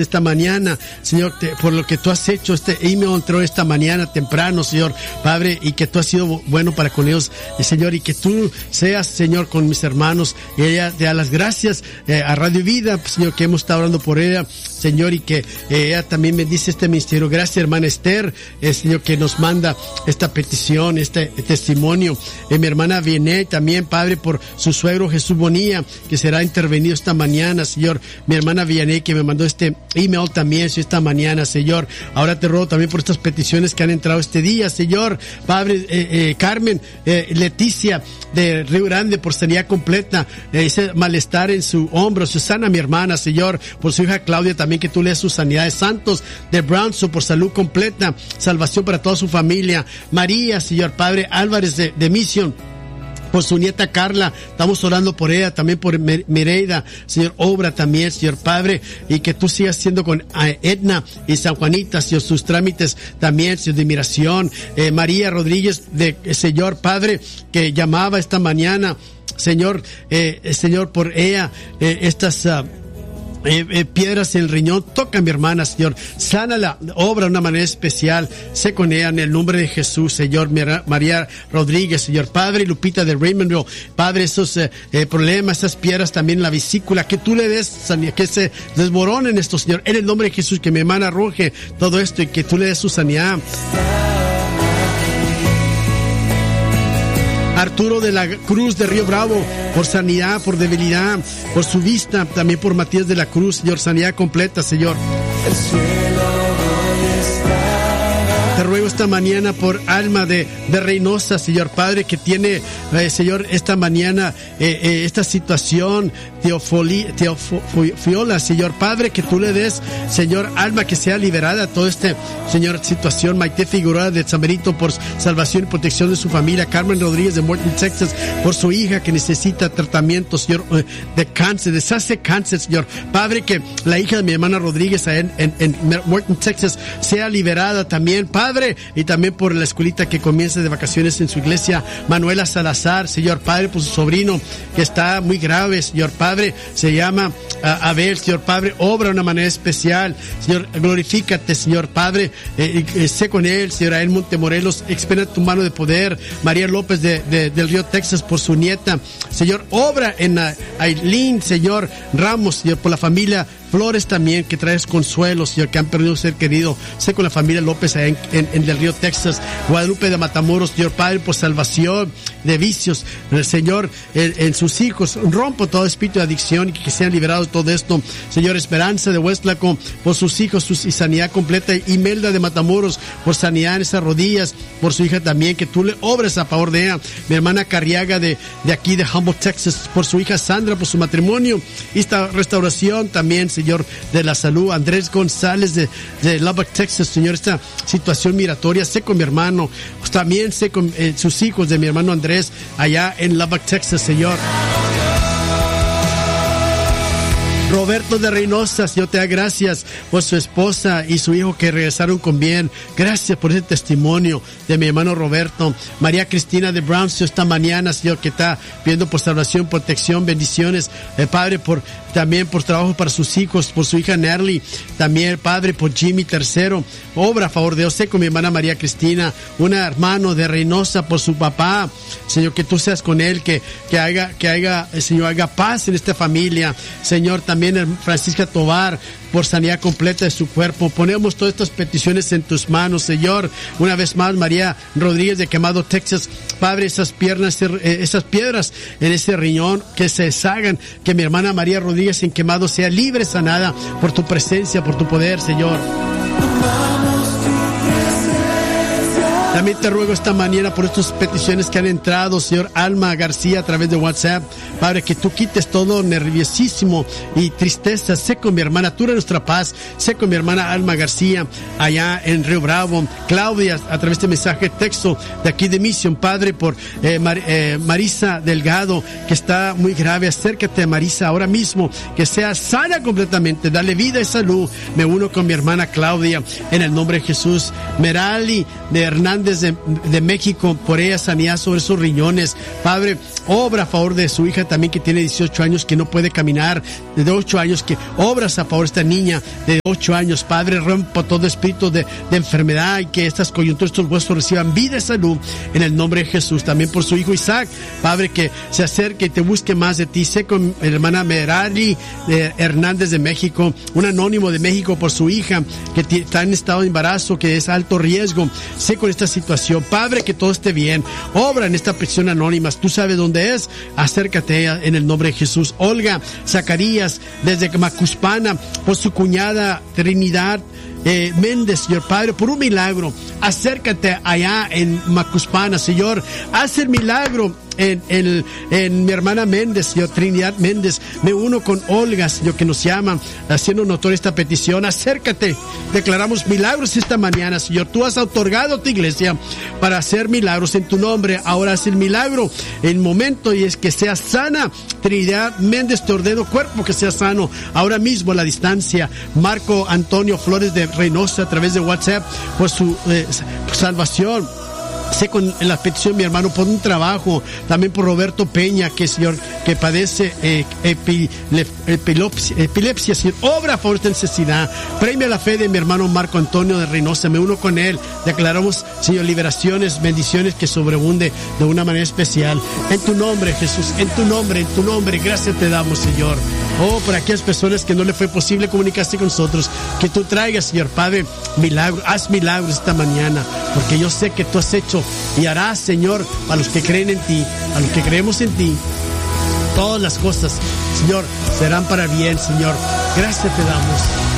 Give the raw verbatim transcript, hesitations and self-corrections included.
esta mañana, Señor, te, por lo que tú has hecho. Este email entró esta mañana temprano, Señor, Padre, y que tú has sido bueno para con ellos, eh, Señor, y que tú seas, Señor, con mis hermanos. Y ella te da las gracias eh, a Radio Vida, Señor, que hemos estado orando por ella, Señor, y que eh, ella también bendice este ministerio. Gracias, hermana Esther, eh, Señor, que nos manda esta petición, este testimonio. Eh, mi hermana viene también, Padre, por su suegro Jesús Bonilla, que será intervenido esta mañana, Señor. Mi hermana Vianney, que me mandó este email también, Señor, esta mañana, Señor. Ahora te ruego también por estas peticiones que han entrado este día, Señor. Padre, eh, eh, Carmen, eh, Leticia de Río Grande, por sanidad completa, eh, ese malestar en su hombro. Susana, mi hermana, Señor, por su hija Claudia también, que tú leas sus sanidades. Santos de Brownson, por salud completa, salvación para toda su familia. María, Señor, Padre Álvarez de, de Mission, por su nieta Carla, estamos orando por ella, también por Mireida, Señor, obra también, Señor Padre, y que tú sigas siendo con Edna y San Juanita, Señor, sus trámites también, Señor, de inmigración. eh, María Rodríguez, de Señor Padre, que llamaba esta mañana, Señor, eh, Señor, por ella, eh, estas uh, Eh, eh, piedras en el riñón. Toca a mi hermana, Señor, sánala, obra de una manera especial, sé con ella en el nombre de Jesús, Señor. María Rodríguez, Señor Padre, Lupita de Raymondville, Padre, esos eh, eh, problemas, esas piedras también en la vesícula, que tú le des, que se desmoronen estos, Señor, en el nombre de Jesús, que mi hermana arroje todo esto y que tú le des su sanidad. Arturo de la Cruz de Río Bravo, por sanidad, por debilidad, por su vista, también por Matías de la Cruz, Señor, sanidad completa, Señor. El cielo hoy está. Te ruego esta mañana por Alma de, de Reynosa, Señor Padre, que tiene, eh, Señor, esta mañana eh, eh, esta situación, Teofoli, Teofiola, Señor Padre, que tú le des, Señor, Alma, que sea liberada de toda esta, Señor, situación. Maite Figueroa de San Benito, por salvación y protección de su familia. Carmen Rodríguez de Morton, Texas, por su hija que necesita tratamiento, Señor, de cáncer, deshace cáncer, Señor Padre, que la hija de mi hermana Rodríguez en, en, en Morton, Texas, sea liberada también, Padre, y también por la escuelita que comienza de vacaciones en su iglesia, Manuela Salazar, Señor Padre, por su sobrino que está muy grave, Señor Padre, se llama uh, Abel, Señor Padre, obra de una manera especial, Señor, glorifícate, Señor Padre, eh, eh, sé con él, Señor, Ael Montemorelos, expenda tu mano de poder. María López de, de, del Río, Texas, por su nieta, Señor, obra en uh, Aileen, Señor Ramos, Señor, por la familia Flores también, que traes consuelo, Señor, que han perdido un ser querido. Sé con la familia López en, en, en Del Río, Texas. Guadalupe de Matamoros, Señor Padre, por salvación de vicios. El Señor, en, en sus hijos, rompo todo espíritu de adicción y que sean liberados de todo esto. Señor, Esperanza de Huestlaco, por sus hijos sus, y sanidad completa. Imelda de Matamoros, por sanidad en esas rodillas, por su hija también, que tú le obres a favor de ella. Mi hermana Carriaga de, de aquí de Humboldt, Texas, por su hija Sandra, por su matrimonio. Y esta restauración también, Señor, de la salud. Andrés González de, de Lubbock, Texas, Señor, esta situación migratoria, sé con mi hermano, pues también sé con eh, sus hijos de mi hermano Andrés, allá en Lubbock, Texas, Señor. Roberto de Reynosa, Señor, te da gracias por su esposa y su hijo que regresaron con bien. Gracias por ese testimonio de mi hermano Roberto. María Cristina de Brownsville, esta mañana, Señor, que está pidiendo por salvación, protección, bendiciones. Eh, Padre, por también por trabajo para sus hijos, por su hija Nerly. También, Padre, por Jimmy tercero. Obra a favor de Dios. Sé con mi hermana María Cristina, un hermano de Reynosa, por su papá. Señor, que tú seas con él, que, que haga, que haga, Señor, haga paz en esta familia. Señor, también Francisca Tobar, por sanidad completa de su cuerpo. Ponemos todas estas peticiones en tus manos, Señor. Una vez más, María Rodríguez de Quemado, Texas. Padre, esas piernas, esas piedras en ese riñón, que se deshagan, que mi hermana María Rodríguez en Quemado sea libre, sanada por tu presencia, por tu poder, Señor. También te ruego esta mañana por estas peticiones que han entrado, Señor. Alma García, a través de WhatsApp, Padre, que tú quites todo nerviosísimo y tristeza. Sé con mi hermana, tú eres nuestra paz. Sé con mi hermana Alma García, allá en Río Bravo. Claudia, a través de mensaje texto de aquí de Mission, Padre, por eh, Mar, eh, Marisa Delgado, que está muy grave. Acércate a Marisa ahora mismo, que sea sana completamente. Dale vida y salud. Me uno con mi hermana Claudia, en el nombre de Jesús. Merali de Hernández De, de México, por ella sanidad sobre sus riñones. Padre, obra a favor de su hija también que tiene dieciocho años, que no puede caminar, de ocho años, que obras a favor de esta niña de ocho años. Padre, rompo todo espíritu de, de enfermedad y que estas coyunturas, estos huesos reciban vida y salud en el nombre de Jesús. También por su hijo Isaac, Padre, que se acerque y te busque más de ti. Sé con mi hermana Merali eh, Hernández de México, un anónimo de México, por su hija que t- está en estado de embarazo, que es alto riesgo. Sé con esta situación, Padre, que todo esté bien. Obra en esta petición anónima. Tú sabes dónde es. Acércate a ella en el nombre de Jesús. Olga Zacarías desde Macuspana, por su cuñada Trinidad Eh, Méndez, Señor Padre, por un milagro. Acércate allá en Macuspana, Señor. Haz el milagro en, en, en mi hermana Méndez, Señor, Trinidad Méndez. Me uno con Olga, Señor, que nos llaman, haciendo notoria esta petición. Acércate. Declaramos milagros esta mañana, Señor. Tú has otorgado a tu iglesia para hacer milagros en tu nombre. Ahora haz el milagro en momento, y es que sea sana. Trinidad Méndez, te ordeno cuerpo que sea sano ahora mismo a la distancia. Marco Antonio Flores de Reynosa, a través de WhatsApp, por su eh, salvación. Sé con la petición, mi hermano, por un trabajo. También por Roberto Peña, que Señor, que padece eh, epilep, epilepsia, epilepsia, Señor. Obra a favor de esta necesidad. Premia la fe de mi hermano Marco Antonio de Reynosa. Me uno con él. Declaramos, Señor, liberaciones, bendiciones que sobreabunde de una manera especial. En tu nombre, Jesús, en tu nombre, en tu nombre, gracias te damos, Señor. Oh, por aquellas personas que no le fue posible comunicarse con nosotros, que tú traigas, Señor Padre, milagros. Haz milagros esta mañana, porque yo sé que tú has hecho y harás, Señor, a los que creen en ti, a los que creemos en ti. Todas las cosas, Señor, serán para bien, Señor. Gracias te damos.